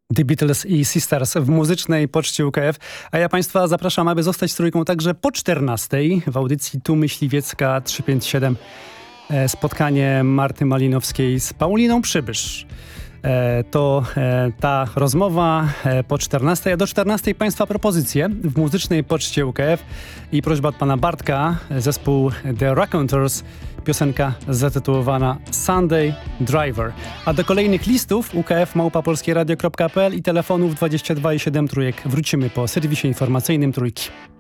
The Beatles i Sisters w muzycznej poczcie UKF. A ja Państwa zapraszam, aby zostać z Trójką także po 14:00 w audycji Tu Myśliwiecka 357. Spotkanie Marty Malinowskiej z Pauliną Przybysz. To ta rozmowa po 14:00, a do 14:00 Państwa propozycje w muzycznej poczcie UKF i prośba od pana Bartka, zespół The Raconteurs, piosenka zatytułowana Sunday Driver. A do kolejnych listów ukf@polskieradio.pl i telefonów 22 i 7 trójek wrócimy po serwisie informacyjnym Trójki.